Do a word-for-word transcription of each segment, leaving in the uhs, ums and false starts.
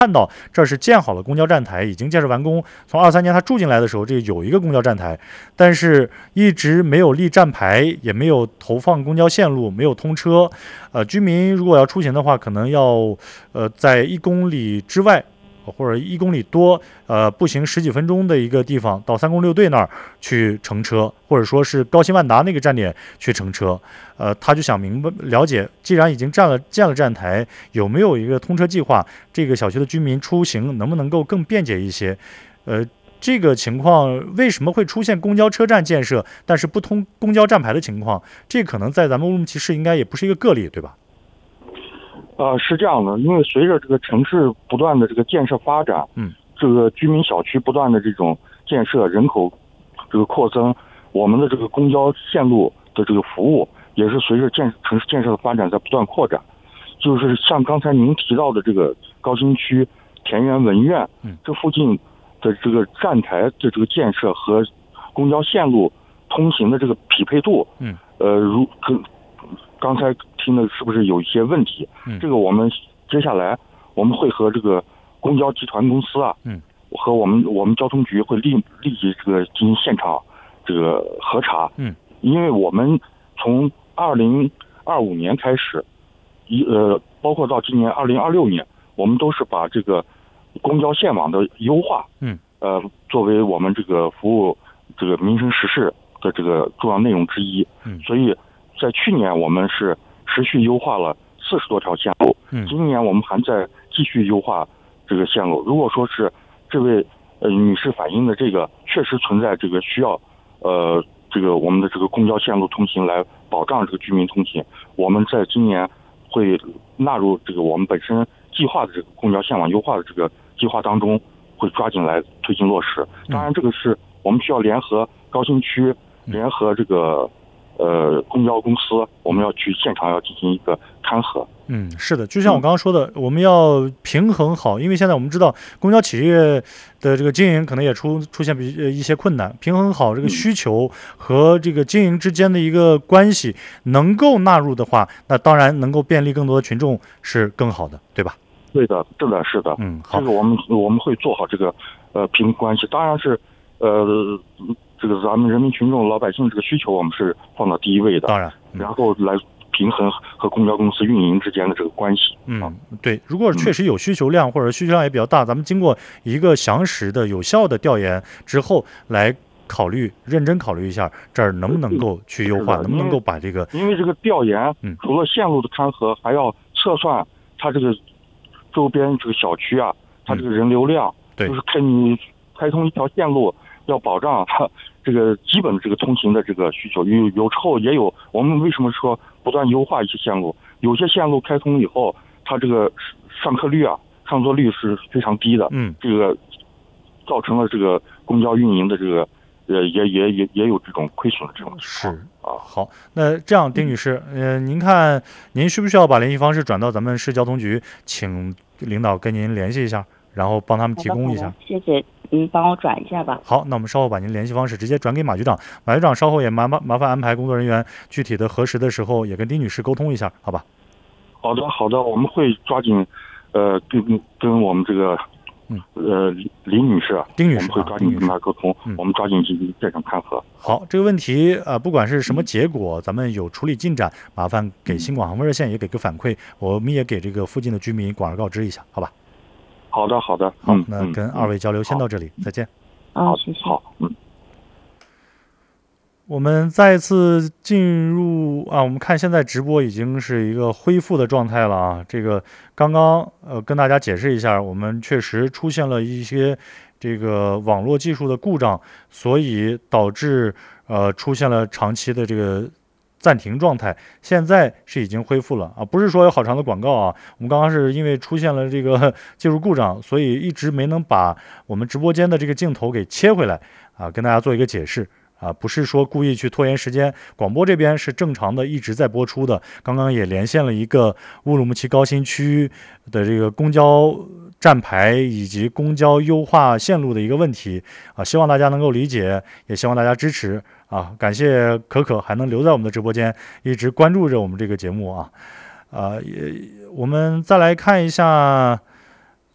看到这儿是建好了公交站台，已经建设完工。从二三年他住进来的时候，这有一个公交站台，但是一直没有立站牌，也没有投放公交线路，没有通车。呃，居民如果要出行的话，可能要呃在一公里之外。或者一公里多，呃，步行十几分钟的一个地方，到三公六队那儿去乘车，或者说是高新万达那个站点去乘车。呃，他就想明白了解，既然已经站了建了站台，有没有一个通车计划？这个小区的居民出行能不能够更便捷一些？呃，这个情况为什么会出现公交车站建设，但是不通公交站牌的情况？这可能在咱们乌鲁木齐市应该也不是一个个例，对吧？ 呃，是这样的，因为随着这个城市不断的这个建设发展， 嗯， 这个居民小区不断的这种建设，人口这个扩增，我们的这个公交线路的这个服务也是随着建城市建设的发展在不断扩展。就是像刚才您提到的这个高新区田园文苑， 嗯， 这附近的这个站台的这个建设和公交线路通行的这个匹配度， 嗯， 呃，如跟刚才听的是不是有一些问题？ 嗯， 这个我们接下来我们会和这个公交集团公司啊， 嗯， 和我们我们交通局会立立即这个进行现场这个核查， 嗯， 因为我们从二零二五年开始，一呃，包括到今年二零二六年，我们都是把这个公交线网的优化， 嗯， 呃，作为我们这个服务这个民生实事的这个重要内容之一， 嗯， 所以。在去年，我们是持续优化了四十多条线路。 嗯， 今年我们还在继续优化这个线路。如果说是这位呃女士反映的这个确实存在这个需要，呃，这个我们的这个公交线路通行来保障这个居民通行，我们在今年会纳入这个我们本身计划的这个公交线网优化的这个计划当中，会抓紧来推行落实。当然，这个是我们需要联合高新区，联合这个。呃，公交公司，我们要去现场要进行一个勘核。 嗯，是的，就像我刚刚说的，嗯、我们要平衡好，因为现在我们知道公交企业的这个经营可能也出出现比一些困难，平衡好这个需求和这个经营之间的一个关系，能够纳入的话，那当然能够便利更多的群众是更好的，对吧？ 对的，是的，是的。 嗯，好， 这个我们我们会做好这个呃平衡关系，当然是呃。这个咱们人民群众、老百姓这个需求，我们是放到第一位的。 当然， 嗯、然后来平衡和公交公司运营之间的这个关系。 嗯，对。如果确实有需求量，或者需求量也比较大，咱们经过一个详实的、有效的调研之后，来考虑、认真考虑一下，这儿能不能够去优化，能不能够把这个…… 因为这个调研， 嗯， 除了线路的勘核，还要测算它这个周边这个小区啊，它这个人流量， 嗯、对， 就是开你开通一条线路。要保障它这个基本的这个通行的这个需求，有有时候也有我们为什么说不断优化一些线路？有些线路开通以后，它这个上客率啊、上座率是非常低的， 嗯， 这个造成了这个公交运营的这个呃也也也也有这种亏损的这种是啊。 好，那这样丁女士，呃，您看您需不需要把联系方式转到咱们市交通局，请领导跟您联系一下，然后帮他们提供一下？ 谢谢。您帮我转一下吧。 好，那我们稍后把您联系方式直接转给马局长，马局长稍后也麻麻麻烦安排工作人员具体的核实的时候，也跟丁女士沟通一下，好吧？ 好的，好的，我们会抓紧，呃，跟跟我们这个， 嗯， 呃，李李女士， 丁女士， 我们会抓紧跟她沟通， 嗯、 我们抓紧进行现场勘核。 好，这个问题呃，不管是什么结果，咱们有处理进展，麻烦给新广航风热线也给个反馈，我们也给这个附近的居民广而告知一下，好吧？ 好的，好的， 好， 嗯、 那跟二位交流先到这里，再见。 好，谢谢。 好，嗯。 我们再次进入啊，我们看现在直播已经是一个恢复的状态了啊。这个刚刚呃跟大家解释一下，我们确实出现了一些这个网络技术的故障，所以导致呃出现了长期的这个暂停状态，现在是已经恢复了啊，不是说有好长的广告啊，我们刚刚是因为出现了这个技术故障，所以一直没能把我们直播间的这个镜头给切回来啊，跟大家做一个解释啊，不是说故意去拖延时间，广播这边是正常的一直在播出的，刚刚也连线了一个乌鲁木齐高新区的这个公交站牌以及公交优化线路的一个问题啊，希望大家能够理解，也希望大家支持啊！感谢可可还能留在我们的直播间，一直关注着我们这个节目啊。呃，也我们再来看一下，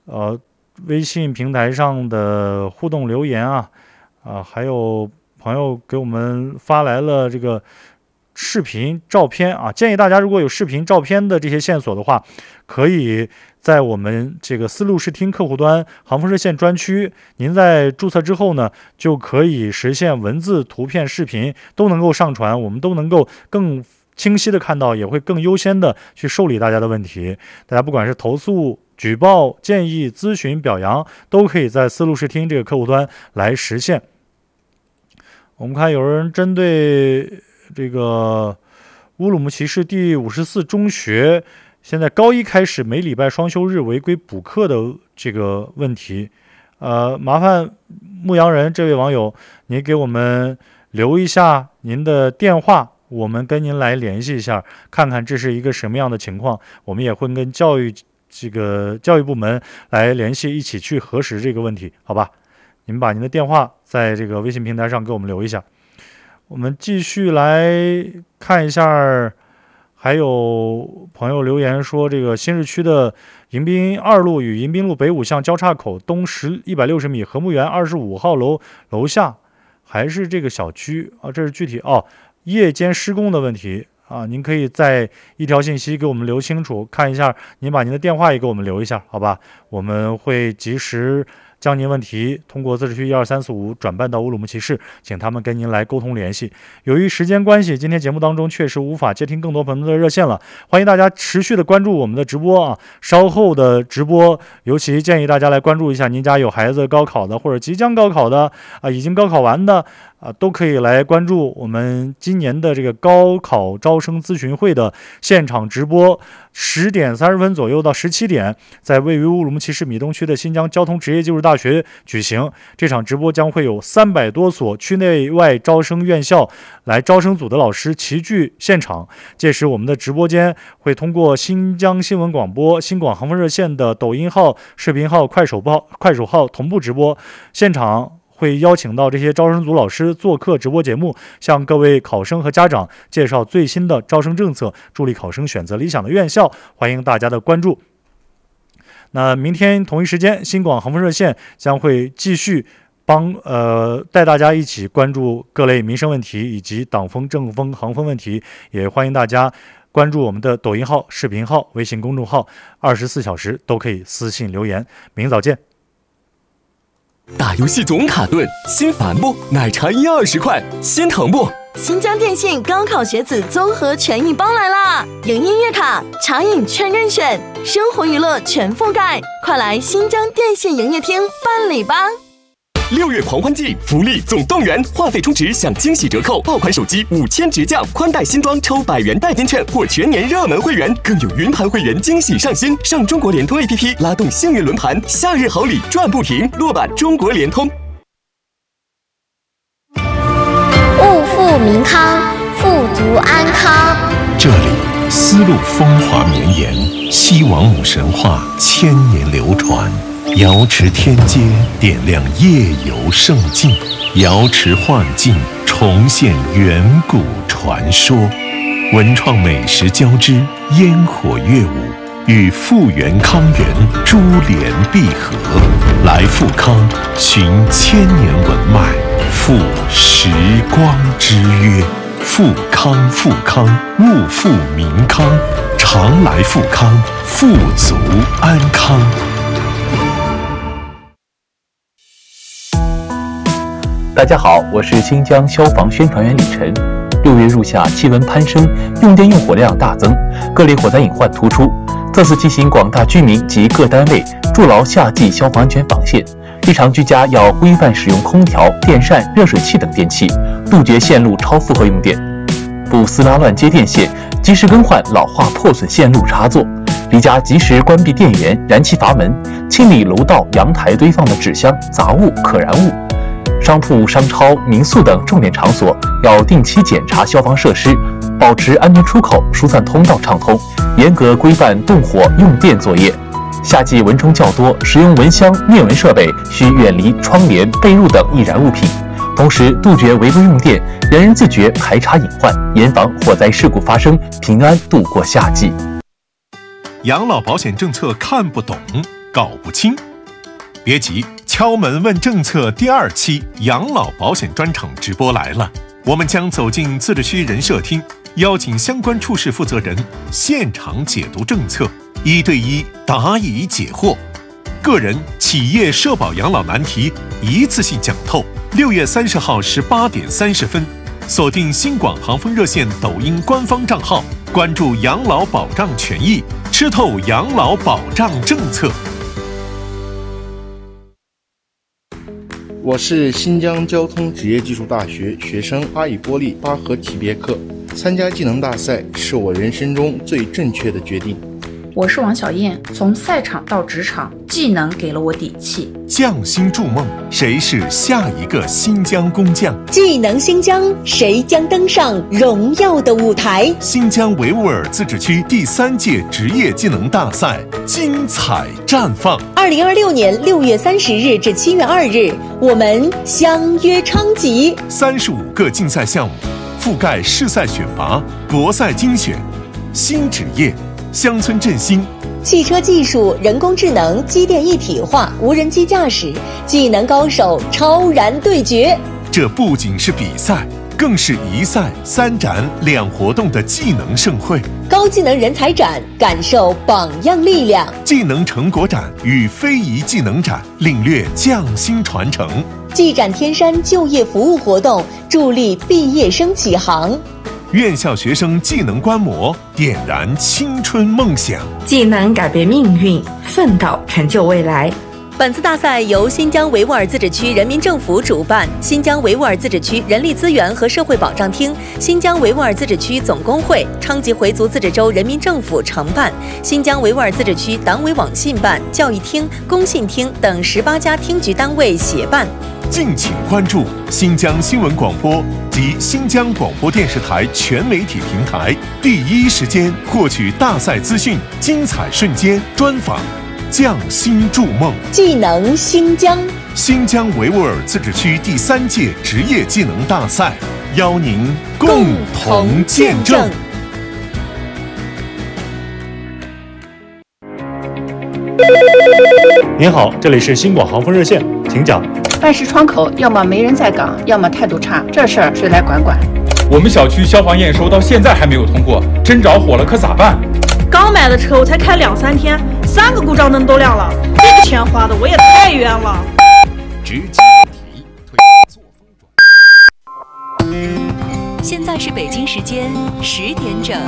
呃微信平台上的互动留言啊，啊、呃，还有朋友给我们发来了这个视频照片啊，建议大家如果有视频照片的这些线索的话，可以在我们这个丝路视听客户端航风热线专区，您在注册之后呢，就可以实现文字、图片、视频都能够上传，我们都能够更清晰的看到，也会更优先的去受理大家的问题。大家不管是投诉、举报、建议、咨询、表扬，都可以在丝路视听这个客户端来实现。我们看有人针对这个乌鲁木齐市第五十四中学现在高一开始每礼拜双休日违规补课的这个问题，呃，麻烦牧羊人这位网友，您给我们留一下您的电话，我们跟您来联系一下，看看这是一个什么样的情况，我们也会跟教育这个教育部门来联系，一起去核实这个问题，好吧？您把您的电话在这个微信平台上给我们留一下。我们继续来看一下，还有朋友留言说，这个新市区的迎宾二路与迎宾路北五巷交叉口东十一百六十米和睦园二十五号楼楼下，还是这个小区啊？这是具体哦，夜间施工的问题啊，您可以在一条信息给我们留清楚，看一下，您把您的电话也给我们留一下，好吧？我们会及时将您问题通过自治区一二三四五转办到乌鲁木齐市，请他们跟您来沟通联系。由于时间关系，今天节目当中确实无法接听更多朋友的热线了，欢迎大家持续的关注我们的直播啊。稍后的直播，尤其建议大家来关注一下您家有孩子高考的或者即将高考的啊，已经高考完的啊，都可以来关注我们今年的这个高考招生咨询会的现场直播，十点三十分左右到十七点，在位于乌鲁木齐市米东区的新疆交通职业技术大学举行。这场直播将会有三百多所区内外招生院校来招生组的老师齐聚现场。届时我们的直播间会通过新疆新闻广播、新广航风热线的抖音号、视频号、快手号、快手号同步直播，现场会邀请到这些招生组老师做客直播节目，向各位考生和家长介绍最新的招生政策，助力考生选择理想的院校，欢迎大家的关注。那明天同一时间，新广航风热线将会继续帮呃带大家一起关注各类民生问题以及党风、政风、航风问题，也欢迎大家关注我们的抖音号、视频号、微信公众号，二十四小时都可以私信留言。明早见。 打游戏总卡顿，心烦不？奶茶一二十块，心疼不？ 新疆电信高考学子综合权益包来啦！有音乐卡、茶饮全任选，生活娱乐全覆盖，快来新疆电信营业厅办理吧！ 六月狂欢季，福利总动员，话费充值享惊喜折扣，爆款手机五千直降，宽带新装抽百元代金券或全年热门会员，更有云盘会员惊喜上新。上中国联通 A P P 拉动幸运轮盘，夏日好礼赚不停，落版中国联通。 物富民康，富足安康。 这里丝路风华绵延，西王母神话千年流传。瑶池天街点亮夜游胜境，瑶池幻境重现远古传说，文创美食交织，烟火乐舞与复原康源珠联璧合，来复康寻千年文脉，赴时光之约，复康复康物富民康，常来复康，富足安康。 大家好，我是新疆消防宣传员李晨。六月入夏，气温攀升，用电用火量大增，各类火灾隐患突出。特此提醒广大居民及各单位筑牢夏季消防安全防线，日常居家要规范使用空调、电扇、热水器等电器，杜绝线路超负荷用电，不撕拉乱接电线，及时更换老化破损线路插座。离家及时关闭电源、燃气阀门，清理楼道、阳台堆放的纸箱、杂物、可燃物。商铺、商超、民宿等重点场所要定期检查消防设施，保持安全出口、疏散通道畅通，严格规范动火用电作业。夏季蚊虫较多，使用蚊香、灭蚊设备需远离窗帘、被褥等易燃物品，同时杜绝违规用电，人人自觉排查隐患，严防火灾事故发生，平安度过夏季。 养老保险政策看不懂， 搞不清。别急，敲门问政策第二期养老保险专场直播来了，我们将走进自治区人社厅，邀请相关处室负责人现场解读政策，一对一答疑解惑。个人、企业社保养老难题一次性讲透。六月三十号十八点三十分，锁定新广航风热线抖音官方账号，关注养老保障权益，吃透养老保障政策。 我是新疆交通职业技术大学学生阿以波利巴合体别克，参加技能大赛是我人生中最正确的决定。 我是王小燕，从赛场到职场，技能给了我底气。 匠心筑梦，谁是下一个新疆工匠？ 技能新疆，谁将登上荣耀的舞台？ 新疆维吾尔自治区第三届职业技能大赛精彩绽放。 二零二六年六月三十日至七月二日，我们相约昌吉。 三十五个竞赛项目，覆盖市赛选拔、国赛精选、新职业、乡村振兴、 汽车技术、人工智能、机电一体化、无人机驾驶，技能高手超然对决。 这不仅是比赛，更是一赛三展两活动的技能盛会。 高技能人才展，感受榜样力量； 技能成果展与非遗技能展，领略匠心传承。 技展天山就业服务活动，助力毕业生起航。 院校学生技能观摩，点燃青春梦想。 技能改变命运，奋斗成就未来。 本次大赛由新疆维吾尔自治区人民政府主办，新疆维吾尔自治区人力资源和社会保障厅、新疆维吾尔自治区总工会、昌吉回族自治州人民政府承办，新疆维吾尔自治区党委网信办、教育厅、工信厅等十八家厅局单位协办。 敬请关注新疆新闻广播及新疆广播电视台全媒体平台，第一时间获取大赛资讯、精彩瞬间专访。匠心筑梦， 技能新疆。 新疆维吾尔自治区第三届职业技能大赛，邀您共同见证。 您好，这里是新广航风热线，请讲。 办事窗口要么没人在岗，要么态度差，这事儿谁来管管？ 我们小区消防验收到现在还没有通过，真着火了可咋办？ 刚买的车我才开两三天，三个故障灯都亮了，这个钱花的我也太冤了。 直击问题，推动作风转。 现在是北京时间十点整。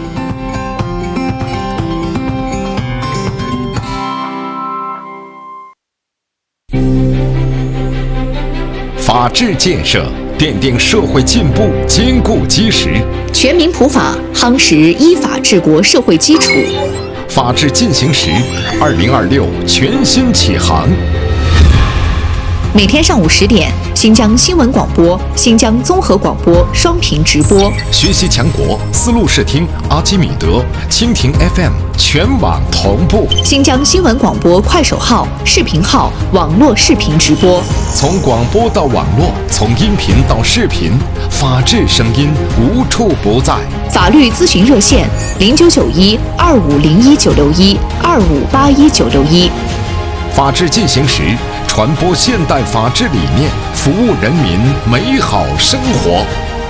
法治建设奠定社会进步坚固基石， 全民普法夯实依法治国社会基础。 法治进行时，二零二六全新启航。 每天上午十点，新疆新闻广播、新疆综合广播双频直播。 学习强国，丝路视听、阿基米德、蜻蜓 F M 全网同步。 新疆新闻广播快手号、视频号网络视频直播。 从广播到网络，从音频到视频，法治声音无处不在。 法律咨询热线：零九九一二五零一九六一二五八一九六一。 法治进行时，传播现代法治理念，服务人民美好生活。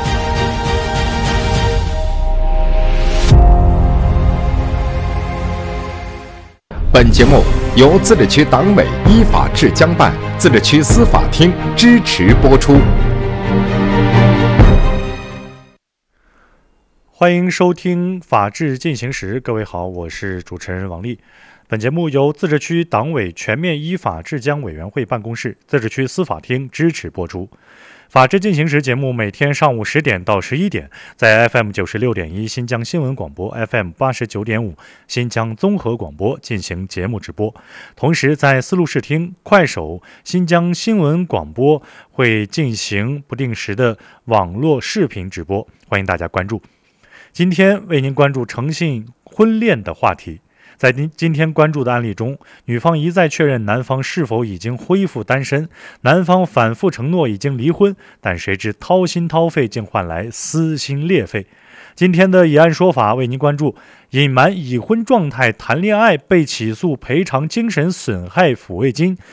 本节目由自治区党委依法治疆办、自治区司法厅支持播出。 欢迎收听《法治进行时》，各位好，我是主持人王丽。本节目由自治区党委全面依法治疆委员会办公室、自治区司法厅支持播出。法治进行时节目每天上午十点到十一点，在 F M 九十六点一新疆新闻广播、F M 八十九点五新疆综合广播进行节目直播。同时，在丝路视听、快手、新疆新闻广播会进行不定时的网络视频直播，欢迎大家关注。今天为您关注诚信婚恋的话题。在今天关注的案例中，女方一再确认男方是否已经恢复单身，男方反复承诺已经离婚，但谁知掏心掏肺竟换来撕心裂肺。 今天的以案说法为您关注：隐瞒已婚状态谈恋爱被起诉赔偿精神损害抚慰金，